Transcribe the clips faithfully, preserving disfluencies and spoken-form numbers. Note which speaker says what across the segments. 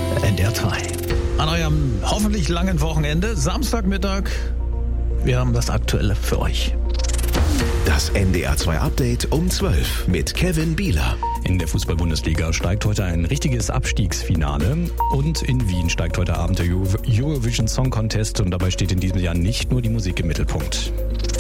Speaker 1: N D R zwei. An eurem hoffentlich langen Wochenende, Samstagmittag, wir haben das Aktuelle für euch.
Speaker 2: Das N D R zwei Update um zwölf mit Kevin Bieler.
Speaker 3: In der Fußball-Bundesliga steigt heute ein richtiges Abstiegsfinale und in Wien steigt heute Abend der Eurovision Song Contest und dabei steht in diesem Jahr nicht nur die Musik im Mittelpunkt.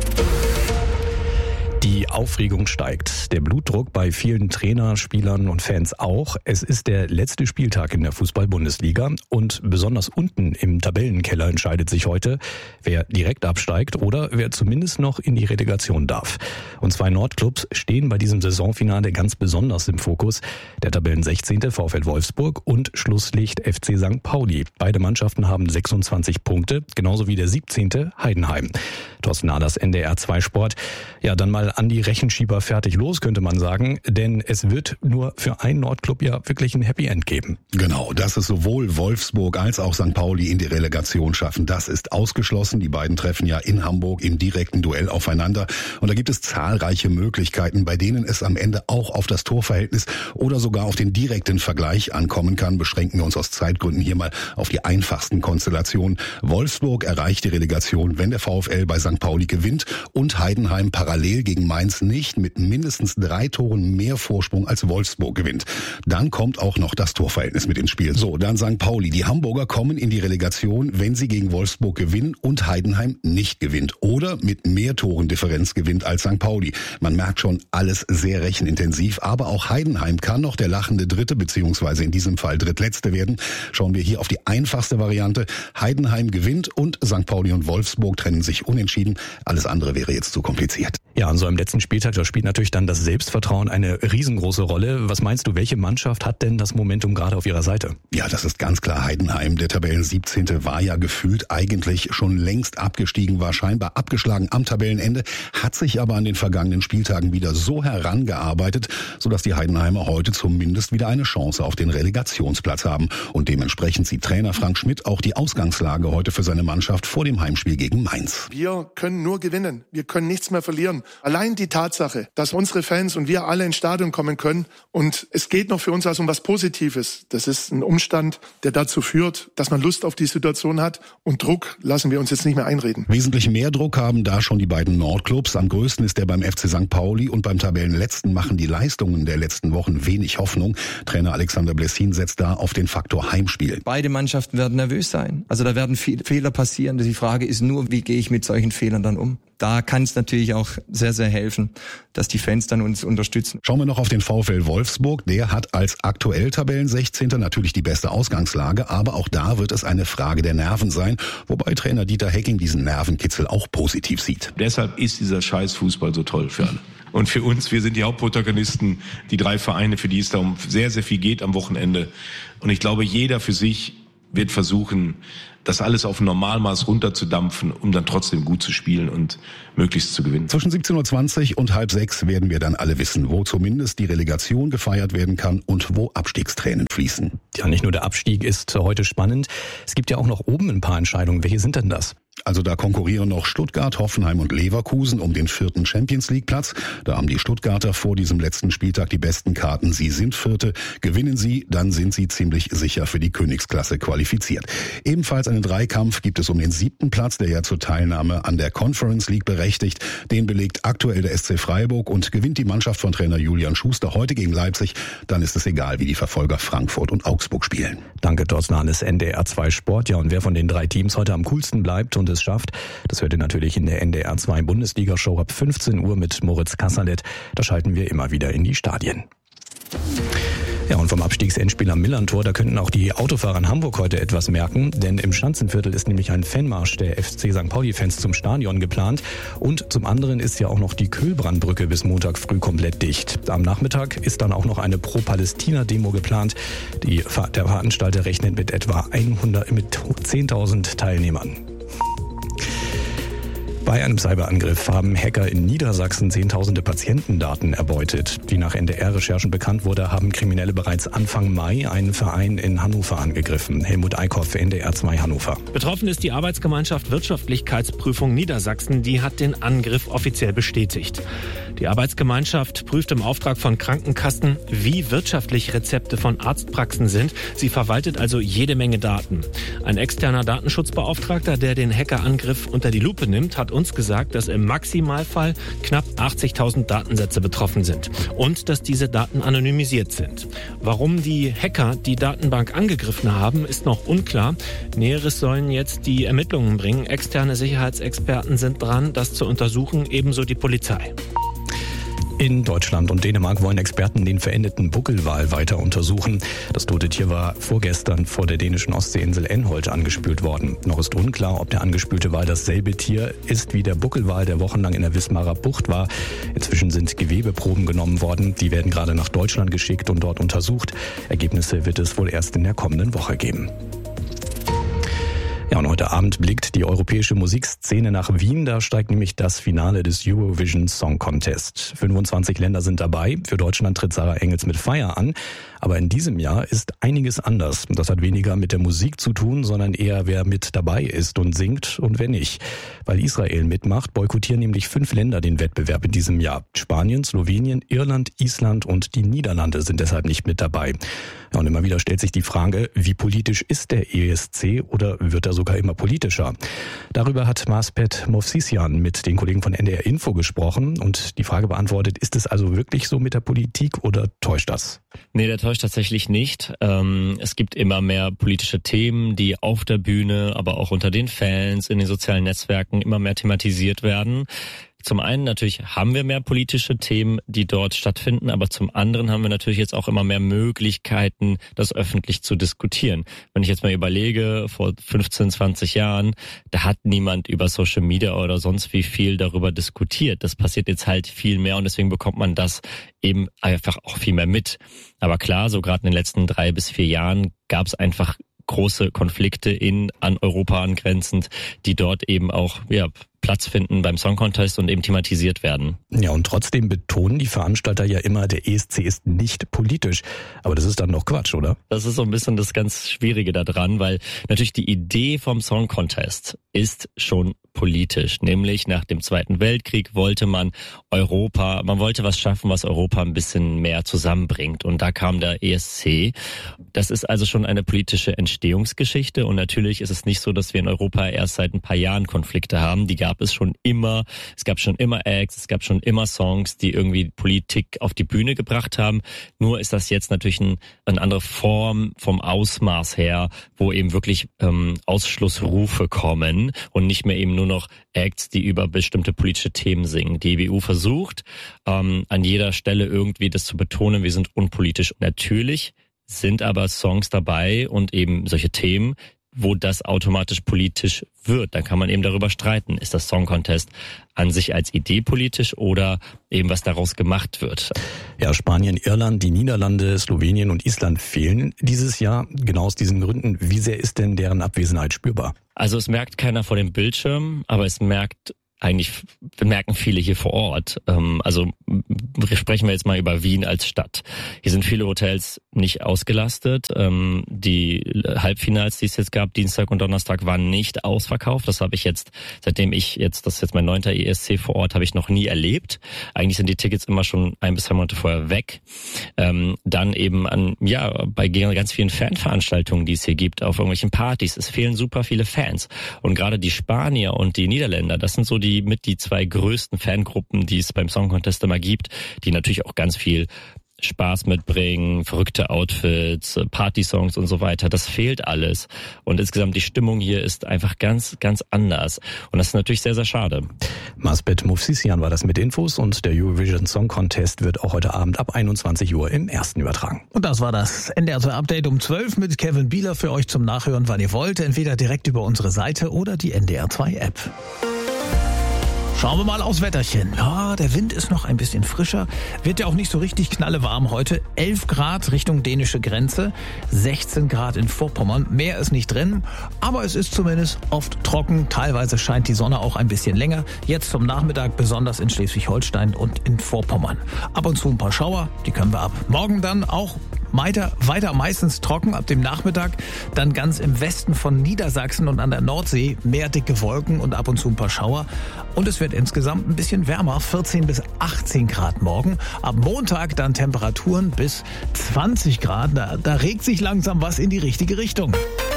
Speaker 3: Die Aufregung steigt, der Blutdruck bei vielen Trainer, Spielern und Fans auch. Es ist der letzte Spieltag in der Fußball-Bundesliga und besonders unten im Tabellenkeller entscheidet sich heute, wer direkt absteigt oder wer zumindest noch in die Relegation darf. Und zwei Nordclubs stehen bei diesem Saisonfinale ganz besonders im Fokus. Der Tabellensechzehnte VfL Wolfsburg und Schlusslicht F C Sankt Pauli. Beide Mannschaften haben sechsundzwanzig Punkte, genauso wie der siebzehnte Heidenheim. Thorsten Ahlers, N D R zwei Sport. Ja, dann mal an die Rechenschieber fertig los, könnte man sagen, denn es wird nur für einen Nordclub ja wirklich ein Happy End geben.
Speaker 4: Genau, dass es sowohl Wolfsburg als auch Sankt Pauli in die Relegation schaffen, das ist ausgeschlossen. Die beiden treffen ja in Hamburg im direkten Duell aufeinander und da gibt es zahlreiche Möglichkeiten, bei denen es am Ende auch auf das Torverhältnis oder sogar auf den direkten Vergleich ankommen kann. Beschränken wir uns aus Zeitgründen hier mal auf die einfachsten Konstellationen. Wolfsburg erreicht die Relegation, wenn der VfL bei Sankt Pauli gewinnt und Heidenheim parallel gegen Mainz nicht mit mindestens drei Toren mehr Vorsprung als Wolfsburg gewinnt. Dann kommt auch noch das Torverhältnis mit ins Spiel. So, dann Sankt Pauli. Die Hamburger kommen in die Relegation, wenn sie gegen Wolfsburg gewinnen und Heidenheim nicht gewinnt oder mit mehr Toren Differenz gewinnt als Sankt Pauli. Man merkt schon, alles sehr rechenintensiv, aber auch Heidenheim kann noch der lachende Dritte beziehungsweise in diesem Fall Drittletzte werden. Schauen wir hier auf die einfachste Variante. Heidenheim gewinnt und Sankt Pauli und Wolfsburg trennen sich unentschieden. Alles andere wäre jetzt zu kompliziert.
Speaker 3: Ja, an so einem letzten Spieltag, da spielt natürlich dann das Selbstvertrauen eine riesengroße Rolle. Was meinst du, welche Mannschaft hat denn das Momentum gerade auf ihrer Seite?
Speaker 4: Ja, das ist ganz klar Heidenheim. Der Tabellen-siebzehnte war ja gefühlt eigentlich schon längst abgestiegen, war scheinbar abgeschlagen am Tabellenende, hat sich aber an den vergangenen Spieltagen wieder so herangearbeitet, sodass die Heidenheimer heute zumindest wieder eine Chance auf den Relegationsplatz haben. Und dementsprechend sieht Trainer Frank Schmidt auch die Ausgangslage heute für seine Mannschaft vor dem Heimspiel gegen Mainz.
Speaker 5: Wir können nur gewinnen. Wir können nichts mehr verlieren. Allein die Tatsache, dass unsere Fans und wir alle ins Stadion kommen können und es geht noch für uns also um was Positives. Das ist ein Umstand, der dazu führt, dass man Lust auf die Situation hat und Druck lassen wir uns jetzt nicht mehr einreden.
Speaker 4: Wesentlich mehr Druck haben da schon die beiden Nordclubs. Am größten ist der beim F C Sankt Pauli und beim Tabellenletzten machen die Leistungen der letzten Wochen wenig Hoffnung. Trainer Alexander Blessin setzt da auf den Faktor Heimspiel.
Speaker 6: Beide Mannschaften werden nervös sein. Also da werden viele Fehler passieren. Die Frage ist nur, wie gehe ich mit solchen Fehlern dann um? Da kann es natürlich auch sehr, sehr helfen, dass die Fans dann uns unterstützen.
Speaker 4: Schauen wir noch auf den VfL Wolfsburg. Der hat als aktuell Tabellensechzehnter natürlich die beste Ausgangslage, aber auch da wird es eine Frage der Nerven sein, wobei Trainer Dieter Hecking diesen Nervenkitzel auch positiv sieht.
Speaker 7: Deshalb ist dieser Scheiß-Fußball so toll für alle. Und für uns, wir sind die Hauptprotagonisten, die drei Vereine, für die es da um sehr, sehr viel geht am Wochenende. Und ich glaube, jeder für sich wird versuchen, das alles auf ein Normalmaß runterzudampfen, um dann trotzdem gut zu spielen und möglichst zu gewinnen.
Speaker 4: Zwischen siebzehn Uhr zwanzig und halb sechs werden wir dann alle wissen, wo zumindest die Relegation gefeiert werden kann und wo Abstiegstränen fließen.
Speaker 3: Ja, nicht nur der Abstieg ist heute spannend. Es gibt ja auch noch oben ein paar Entscheidungen. Welche sind denn das?
Speaker 4: Also da konkurrieren noch Stuttgart, Hoffenheim und Leverkusen um den vierten Champions-League-Platz. Da haben die Stuttgarter vor diesem letzten Spieltag die besten Karten. Sie sind Vierte. Gewinnen sie, dann sind sie ziemlich sicher für die Königsklasse qualifiziert. Ebenfalls einen Dreikampf gibt es um den siebten Platz, der ja zur Teilnahme an der Conference League berechtigt. Den belegt aktuell der S C Freiburg und gewinnt die Mannschaft von Trainer Julian Schuster heute gegen Leipzig. Dann ist es egal, wie die Verfolger Frankfurt und Augsburg spielen.
Speaker 3: Danke, Thorsten Ahlers, N D R zwei Sport. Ja, und wer von den drei Teams heute am coolsten bleibt und es schafft, das hört ihr natürlich in der N D R zwei Bundesliga-Show ab fünfzehn Uhr mit Moritz Kasserlet. Da schalten wir immer wieder in die Stadien. Ja, und vom Abstiegsendspiel am Millerntor, da könnten auch die Autofahrer in Hamburg heute etwas merken, denn im Schanzenviertel ist nämlich ein Fanmarsch der F C Sankt Pauli-Fans zum Stadion geplant und zum anderen ist ja auch noch die Köhlbrandbrücke bis Montag früh komplett dicht. Am Nachmittag ist dann auch noch eine Pro-Palästina-Demo geplant. Die, der Veranstalter rechnet mit etwa hundert, mit zehntausend Teilnehmern. Bei einem Cyberangriff haben Hacker in Niedersachsen zehntausende Patientendaten erbeutet. Wie nach N D R-Recherchen bekannt wurde, haben Kriminelle bereits Anfang Mai einen Verein in Hannover angegriffen. Helmut Eickhoff, N D R zwei Hannover.
Speaker 8: Betroffen ist die Arbeitsgemeinschaft Wirtschaftlichkeitsprüfung Niedersachsen. Die hat den Angriff offiziell bestätigt. Die Arbeitsgemeinschaft prüft im Auftrag von Krankenkassen, wie wirtschaftlich Rezepte von Arztpraxen sind. Sie verwaltet also jede Menge Daten. Ein externer Datenschutzbeauftragter, der den Hackerangriff unter die Lupe nimmt, hat uns gesagt, dass im Maximalfall knapp achtzigtausend Datensätze betroffen sind und dass diese Daten anonymisiert sind. Warum die Hacker die Datenbank angegriffen haben, ist noch unklar. Näheres sollen jetzt die Ermittlungen bringen. Externe Sicherheitsexperten sind dran, das zu untersuchen, ebenso die Polizei.
Speaker 3: In Deutschland und Dänemark wollen Experten den verendeten Buckelwal weiter untersuchen. Das tote Tier war vorgestern vor der dänischen Ostseeinsel Enholt angespült worden. Noch ist unklar, ob der angespülte Wal dasselbe Tier ist wie der Buckelwal, der wochenlang in der Wismarer Bucht war. Inzwischen sind Gewebeproben genommen worden. Die werden gerade nach Deutschland geschickt und dort untersucht. Ergebnisse wird es wohl erst in der kommenden Woche geben. Ja, und heute Abend blickt die europäische Musikszene nach Wien. Da steigt nämlich das Finale des Eurovision Song Contest. fünfundzwanzig Länder sind dabei. Für Deutschland tritt Sarah Engels mit Fire an. Aber in diesem Jahr ist einiges anders. Das hat weniger mit der Musik zu tun, sondern eher, wer mit dabei ist und singt und wer nicht. Weil Israel mitmacht, boykottieren nämlich fünf Länder den Wettbewerb in diesem Jahr. Spanien, Slowenien, Irland, Island und die Niederlande sind deshalb nicht mit dabei. Ja, und immer wieder stellt sich die Frage, wie politisch ist der E S C oder wird er sogar immer politischer? Darüber hat Maspet Movsisyan mit den Kollegen von N D R Info gesprochen und die Frage beantwortet, ist es also wirklich so mit der Politik oder täuscht das?
Speaker 9: Nee, der täuscht tatsächlich nicht. Ähm, es gibt immer mehr politische Themen, die auf der Bühne, aber auch unter den Fans, in den sozialen Netzwerken immer mehr thematisiert werden. Zum einen natürlich haben wir mehr politische Themen, die dort stattfinden, aber zum anderen haben wir natürlich jetzt auch immer mehr Möglichkeiten, das öffentlich zu diskutieren. Wenn ich jetzt mal überlege, vor fünfzehn, zwanzig Jahren, da hat niemand über Social Media oder sonst wie viel darüber diskutiert. Das passiert jetzt halt viel mehr und deswegen bekommt man das eben einfach auch viel mehr mit. Aber klar, so gerade in den letzten drei bis vier Jahren gab es einfach große Konflikte in an Europa angrenzend, die dort eben auch ja Platz finden beim Song Contest und eben thematisiert werden.
Speaker 3: Ja, und trotzdem betonen die Veranstalter ja immer, der E S C ist nicht politisch. Aber das ist dann doch Quatsch, oder?
Speaker 9: Das ist so ein bisschen das ganz Schwierige daran, weil natürlich die Idee vom Song Contest ist schon politisch. Nämlich nach dem Zweiten Weltkrieg wollte man Europa, man wollte was schaffen, was Europa ein bisschen mehr zusammenbringt. Und da kam der E S C. Das ist also schon eine politische Entstehungsgeschichte. Und natürlich ist es nicht so, dass wir in Europa erst seit ein paar Jahren Konflikte haben. Die gab es schon immer. Es gab schon immer Acts, es gab schon immer Songs, die irgendwie Politik auf die Bühne gebracht haben. Nur ist das jetzt natürlich ein, eine andere Form vom Ausmaß her, wo eben wirklich ähm, Ausschlussrufe kommen und nicht mehr eben nur noch Acts, die über bestimmte politische Themen singen. Die E B U versucht ähm, an jeder Stelle irgendwie das zu betonen, wir sind unpolitisch. Natürlich sind aber Songs dabei und eben solche Themen, wo das automatisch politisch wird. Dann kann man eben darüber streiten. Ist das Song Contest an sich als Idee politisch oder eben was daraus gemacht wird?
Speaker 3: Ja, Spanien, Irland, die Niederlande, Slowenien und Island fehlen dieses Jahr. Genau aus diesen Gründen. Wie sehr ist denn deren Abwesenheit spürbar?
Speaker 9: Also es merkt keiner vor dem Bildschirm, aber es merkt eigentlich merken viele hier vor Ort. Also sprechen wir jetzt mal über Wien als Stadt. Hier sind viele Hotels nicht ausgelastet. Die Halbfinals, die es jetzt gab, Dienstag und Donnerstag, waren nicht ausverkauft. Das habe ich jetzt, seitdem ich jetzt, das ist jetzt mein neunter E S C vor Ort, habe ich noch nie erlebt. Eigentlich sind die Tickets immer schon ein bis zwei Monate vorher weg. Dann eben an, ja, bei ganz vielen Fanveranstaltungen, die es hier gibt, auf irgendwelchen Partys. Es fehlen super viele Fans. Und gerade die Spanier und die Niederländer, das sind so die Die mit die zwei größten Fangruppen, die es beim Song Contest immer gibt, die natürlich auch ganz viel Spaß mitbringen, verrückte Outfits, Partysongs und so weiter. Das fehlt alles. Und insgesamt die Stimmung hier ist einfach ganz, ganz anders. Und das ist natürlich sehr, sehr schade.
Speaker 3: Maspet Movsisyan war das mit Infos und der Eurovision Song Contest wird auch heute Abend ab einundzwanzig Uhr im Ersten übertragen.
Speaker 1: Und das war das N D R zwei Update um zwölf mit Kevin Bieler für euch zum Nachhören, wann ihr wollt. Entweder direkt über unsere Seite oder die N D R zwei App. Schauen wir mal aufs Wetterchen. Ja, der Wind ist noch ein bisschen frischer. Wird ja auch nicht so richtig knallewarm heute. elf Grad Richtung dänische Grenze, sechzehn Grad in Vorpommern. Mehr ist nicht drin, aber es ist zumindest oft trocken. Teilweise scheint die Sonne auch ein bisschen länger. Jetzt zum Nachmittag besonders in Schleswig-Holstein und in Vorpommern. Ab und zu ein paar Schauer, die können wir ab. Morgen dann auch Weiter, weiter meistens trocken ab dem Nachmittag, dann ganz im Westen von Niedersachsen und an der Nordsee mehr dicke Wolken und ab und zu ein paar Schauer. Und es wird insgesamt ein bisschen wärmer, vierzehn bis achtzehn Grad morgen. Ab Montag dann Temperaturen bis zwanzig Grad. Da, da regt sich langsam was in die richtige Richtung.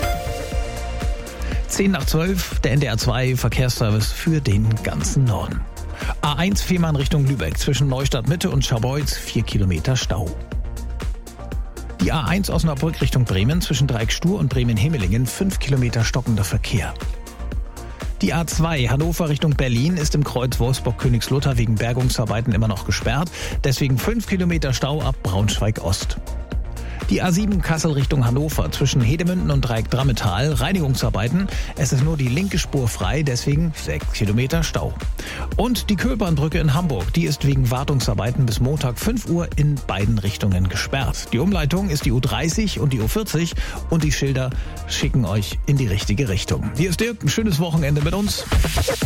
Speaker 1: zehn nach zwölf, der N D R zwei Verkehrsservice für den ganzen Norden. A eins Fehmarn Richtung Lübeck, zwischen Neustadt Mitte und Scharbeutz, vier Kilometer Stau. Die A eins Osnabrück Richtung Bremen, zwischen Dreieckstuhr und Bremen-Hemelingen, fünf Kilometer stockender Verkehr. Die A zwei Hannover Richtung Berlin ist im Kreuz Wolfsburg-Königslutter wegen Bergungsarbeiten immer noch gesperrt, deswegen fünf Kilometer Stau ab Braunschweig-Ost. Die A sieben Kassel Richtung Hannover, zwischen Hedemünden und Dreieck-Drammetal, Reinigungsarbeiten. Es ist nur die linke Spur frei, deswegen sechs Kilometer Stau. Und die Köhlbahnbrücke in Hamburg, die ist wegen Wartungsarbeiten bis Montag fünf Uhr in beiden Richtungen gesperrt. Die Umleitung ist die U dreißig und die U vierzig und die Schilder schicken euch in die richtige Richtung. Hier ist Dirk, ein schönes Wochenende mit uns.